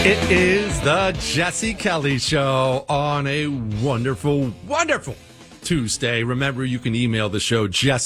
It is the Jesse Kelly Show on a wonderful, wonderful Tuesday. Remember, you can email the show,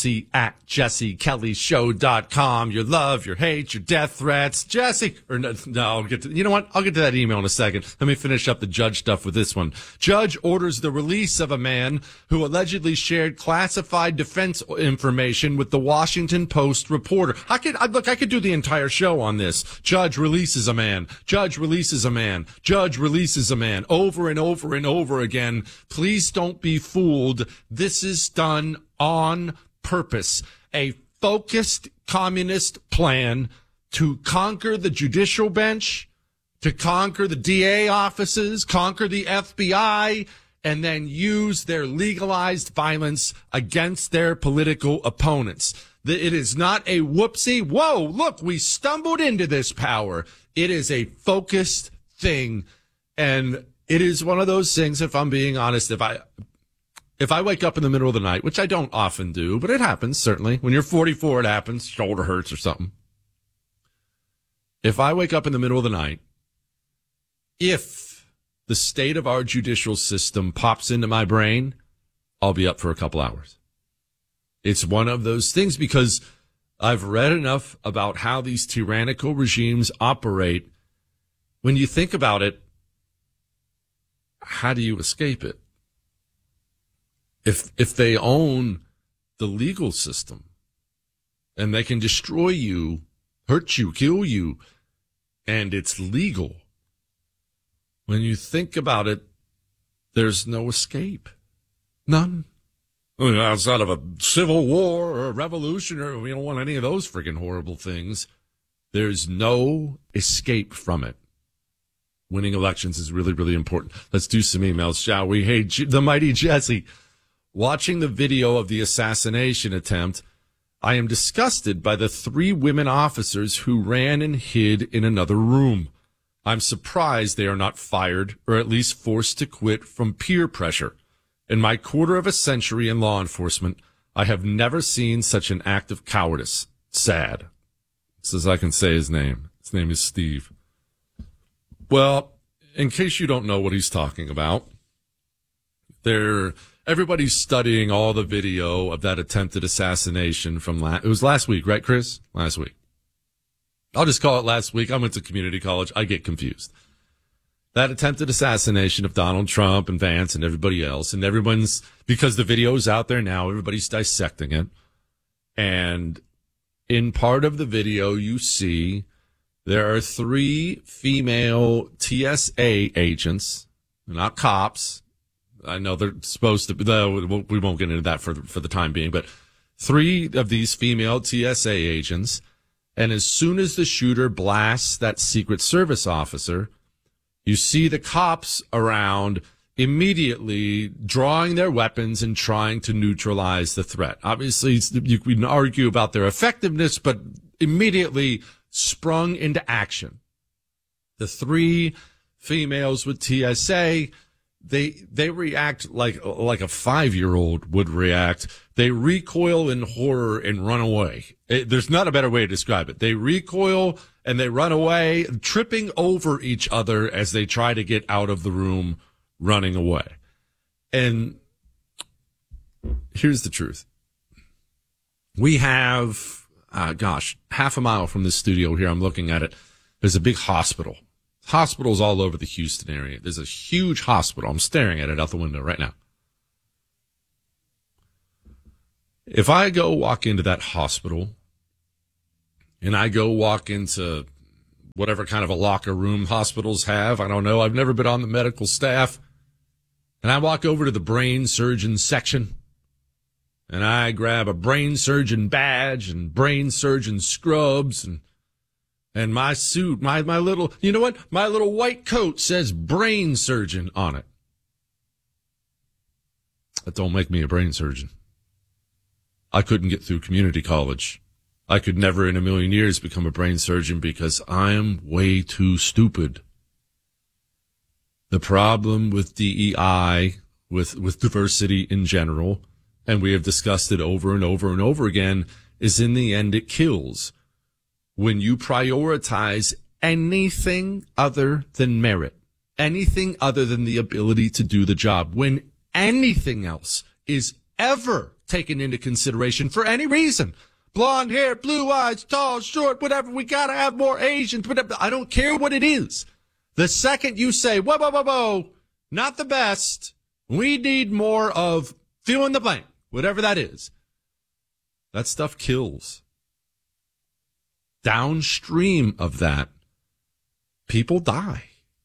jesse@jessekellyshow.com. Your love, your hate, your death threats. Jesse, or no, I'll get to, you know what? I'll get to that email in a second. Let me finish up the judge stuff with this one. Judge orders the release of a man who allegedly shared classified defense information with the Washington Post reporter. I could do the entire show on this. Judge releases a man. Judge releases a man. Judge releases a man. Over and over and over again. Please don't be fooled. This is done on purpose. A focused communist plan to conquer the judicial bench, to conquer the DA offices, conquer the FBI, and then use their legalized violence against their political opponents. It is not a whoopsie. Whoa, look, we stumbled into this power. It is a focused thing. And it is one of those things, if I'm being honest, if I wake up in the middle of the night, which I don't often do, but it happens, certainly. When you're 44, it happens. Shoulder hurts or something. If I wake up in the middle of the night, if the state of our judicial system pops into my brain, I'll be up for a couple hours. It's one of those things because I've read enough about how these tyrannical regimes operate. When you think about it, how do you escape it? If they own the legal system and they can destroy you, hurt you, kill you, and it's legal, when you think about it, there's no escape. None. I mean, outside of a civil war or a revolution, or we don't want any of those freaking horrible things. There's no escape from it. Winning elections is really, really important. Let's do some emails, shall we? Hey, the mighty Jesse. Watching the video of the assassination attempt, I am disgusted by the 3 women officers who ran and hid in another room. I'm surprised they are not fired or at least forced to quit from peer pressure. In my quarter of a century in law enforcement, I have never seen such an act of cowardice. Sad. Says I can say his name. His name is Steve. Well, in case you don't know what he's talking about, everybody's studying all the video of that attempted assassination from it was last week, right, Chris? Last week. I'll just call it last week. I went to community college. I get confused. That attempted assassination of Donald Trump and Vance and everybody else, and because the video's out there now, everybody's dissecting it. And in part of the video, you see there are 3 female TSA agents, not cops. I know they're supposed to be, we won't get into that for the time being, but 3 of these female TSA agents. And as soon as the shooter blasts that Secret Service officer, you see the cops around immediately drawing their weapons and trying to neutralize the threat. Obviously, you can argue about their effectiveness, but immediately sprung into action. The 3 females with TSA, they react like a 5-year-old would react. They recoil in horror and run away. There's not a better way to describe it. They recoil and they run away, tripping over each other as they try to get out of the room, running away. And here's the truth. We have, half a mile from this studio here, I'm looking at it, there's a big hospital. Hospitals all over the Houston area. There's a huge hospital. I'm staring at it out the window right now. If I go walk into that hospital and I go walk into whatever kind of a locker room hospitals have, I don't know, I've never been on the medical staff, and I walk over to the brain surgeon section and I grab a brain surgeon badge and brain surgeon scrubs and my suit, my little, you know what? My little white coat says brain surgeon on it. That don't make me a brain surgeon. I couldn't get through community college. I could never in a million years become a brain surgeon because I'm way too stupid. The problem with DEI, with diversity in general, and we have discussed it over and over and over again, is in the end it kills. When you prioritize anything other than merit, anything other than the ability to do the job, when anything else is ever taken into consideration for any reason. Blonde hair, blue eyes, tall, short, whatever. We got to have more Asians. Whatever. I don't care what it is. The second you say, whoa, whoa, whoa, whoa, not the best. We need more of fill in the blank, whatever that is. That stuff kills. Downstream of that, people die.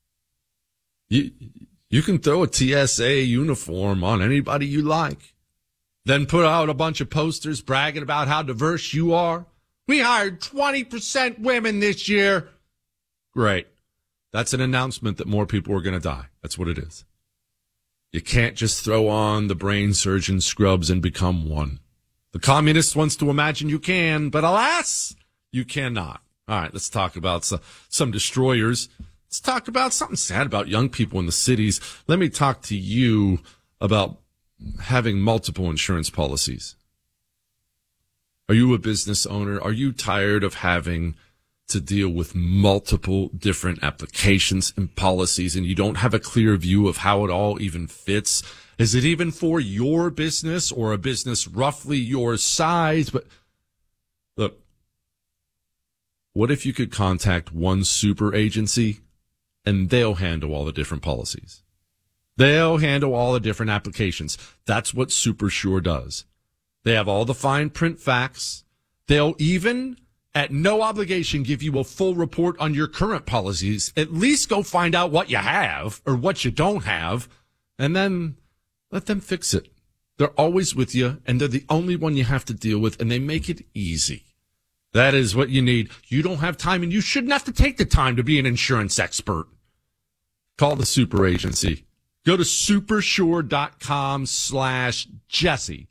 You can throw a TSA uniform on anybody you like. Then put out a bunch of posters bragging about how diverse you are. We hired 20% women this year. Great. That's an announcement that more people are going to die. That's what it is. You can't just throw on the brain surgeon scrubs and become one. The communist wants to imagine you can, but alas, you cannot. All right, let's talk about some destroyers. Let's talk about something sad about young people in the cities. Let me talk to you about having multiple insurance policies. Are you a business owner? Are you tired of having to deal with multiple different applications and policies, and you don't have a clear view of how it all even fits? Is it even for your business or a business roughly your size? But look, what if you could contact one super agency and they'll handle all the different policies? They'll handle all the different applications. That's what SuperSure does. They have all the fine print facts. They'll even, at no obligation, give you a full report on your current policies. At least go find out what you have or what you don't have, and then let them fix it. They're always with you, and they're the only one you have to deal with, and they make it easy. That is what you need. You don't have time, and you shouldn't have to take the time to be an insurance expert. Call the super agency. Go to supersure.com/Jesse.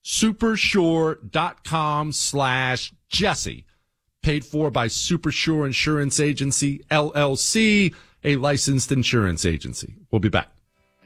Supersure.com/Jesse. Paid for by SuperSure Insurance Agency, LLC, a licensed insurance agency. We'll be back.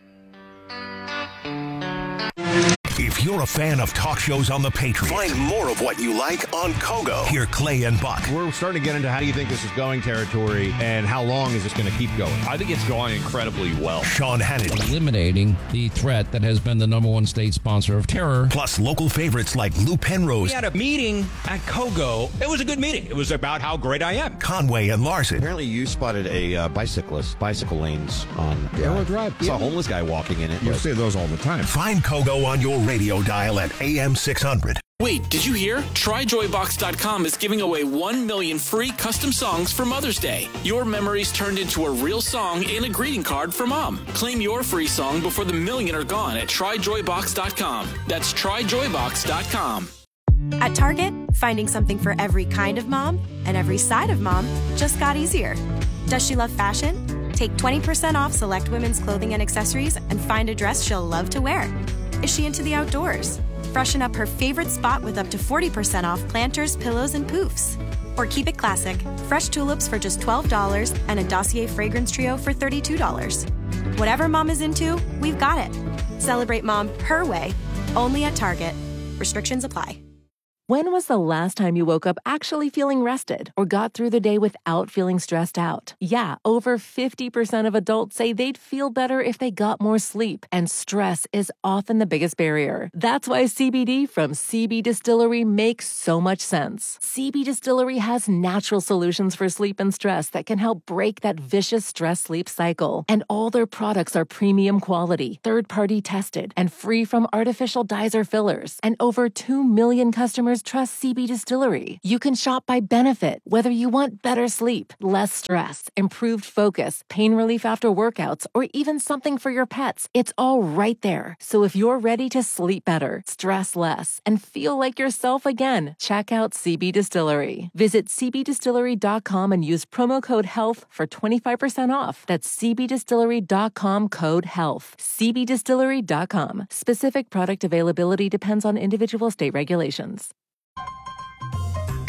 If you're a fan of talk shows on The Patriot, find more of what you like on Kogo. Hear Clay and Buck. We're starting to get into how do you think this is going territory and how long is this going to keep going? I think it's going incredibly well. Sean Hannity. Eliminating the threat that has been the number one state sponsor of terror. Plus local favorites like Lou Penrose. We had a meeting at Kogo. It was a good meeting. It was about how great I am. Conway and Larson. Apparently you spotted a bicycle lanes on Arrow Drive. Saw a homeless guy walking in it. You say those all the time. Find Kogo on your radio dial at AM 600. Wait, did you hear? TryJoyBox.com is giving away 1 million free custom songs for Mother's Day. Your memories turned into a real song and a greeting card for Mom. Claim your free song before the million are gone at TryJoyBox.com. That's TryJoyBox.com. At Target, finding something for every kind of mom and every side of mom just got easier. Does she love fashion? Take 20% off select women's clothing and accessories and find a dress she'll love to wear. Is she into the outdoors? Freshen up her favorite spot with up to 40% off planters, pillows, and poofs. Or keep it classic, fresh tulips for just $12 and a Dossier fragrance trio for $32. Whatever mom is into, we've got it. Celebrate mom her way, only at Target. Restrictions apply. When was the last time you woke up actually feeling rested or got through the day without feeling stressed out? Yeah, over 50% of adults say they'd feel better if they got more sleep, and stress is often the biggest barrier. That's why CBD from CB Distillery makes so much sense. CB Distillery has natural solutions for sleep and stress that can help break that vicious stress-sleep cycle. And all their products are premium quality, third-party tested, and free from artificial dyes or fillers. And over 2 million customers trust CB Distillery. You can shop by benefit, whether you want better sleep, less stress, improved focus, pain relief after workouts, or even something for your pets. It's all right there. So if you're ready to sleep better, stress less, and feel like yourself again, check out CB Distillery. Visit cbdistillery.com and use promo code HEALTH for 25% off. That's cbdistillery.com code HEALTH. cbdistillery.com. Specific product availability depends on individual state regulations.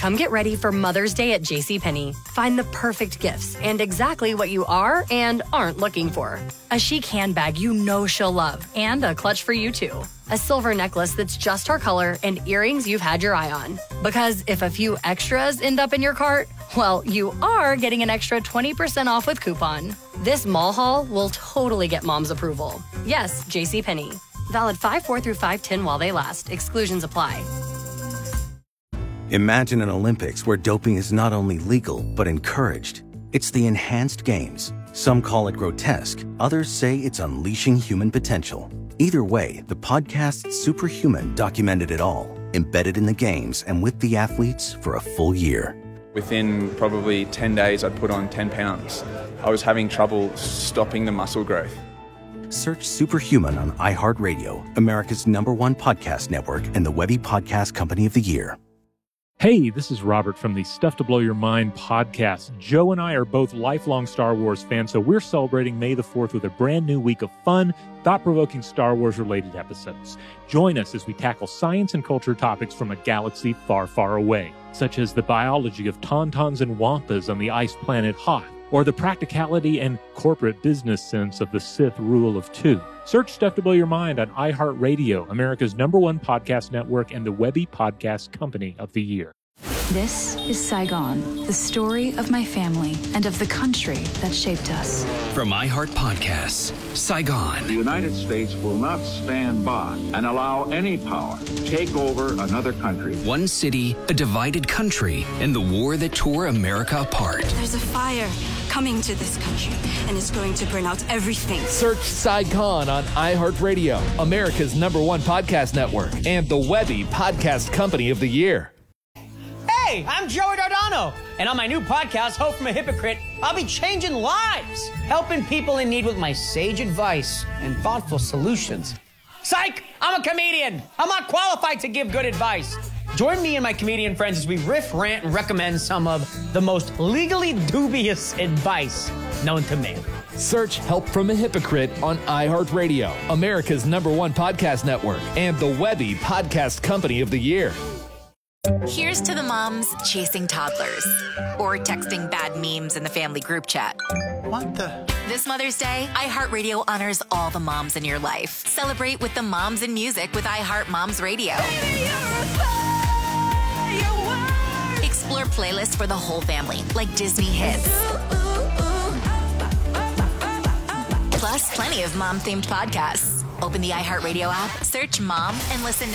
Come get ready for Mother's Day at JCPenney. Find the perfect gifts and exactly what you are and aren't looking for. A chic handbag you know she'll love, and a clutch for you too. A silver necklace that's just her color, and earrings you've had your eye on. Because if a few extras end up in your cart, well, you are getting an extra 20% off with coupon. This mall haul will totally get mom's approval. Yes, JCPenney. Valid 5/4 through 5/10 while they last. Exclusions apply. Imagine an Olympics where doping is not only legal, but encouraged. It's the Enhanced Games. Some call it grotesque. Others say it's unleashing human potential. Either way, the podcast Superhuman documented it all, embedded in the games and with the athletes for a full year. Within probably 10 days, I'd put on 10 pounds. I was having trouble stopping the muscle growth. Search Superhuman on iHeartRadio, America's #1 podcast network and the Webby Podcast Company of the Year. Hey, this is Robert from the Stuff to Blow Your Mind podcast. Joe and I are both lifelong Star Wars fans, so we're celebrating May the 4th with a brand new week of fun, thought-provoking Star Wars-related episodes. Join us as we tackle science and culture topics from a galaxy far, far away, such as the biology of tauntauns and wampas on the ice planet Hoth, or the practicality and corporate business sense of the Sith rule of two. Search Stuff to Blow Your Mind on iHeartRadio, America's #1 podcast network and the Webby Podcast Company of the Year. This is Saigon, the story of my family and of the country that shaped us. From iHeart Podcasts, Saigon. The United States will not stand by and allow any power to take over another country. One city, a divided country, and the war that tore America apart. There's a fire coming to this country, and it's going to burn out everything. Search Saigon on iHeartRadio, America's #1 podcast network, and the Webby Podcast Company of the Year. Hey, I'm Joey Dardano, and on my new podcast, Hope from a Hypocrite, I'll be changing lives, helping people in need with my sage advice and thoughtful solutions. Psych! I'm a comedian. I'm not qualified to give good advice. Join me and my comedian friends as we riff, rant, and recommend some of the most legally dubious advice known to man. Search Help from a Hypocrite on iHeartRadio, America's #1 podcast network, and the Webby Podcast Company of the Year. Here's to the moms chasing toddlers or texting bad memes in the family group chat. What the? This Mother's Day, iHeartRadio honors all the moms in your life. Celebrate with the moms in music with iHeart Moms Radio. Explore playlists for the whole family, like Disney hits. Plus, plenty of mom-themed podcasts. Open the iHeartRadio app, search Mom, and listen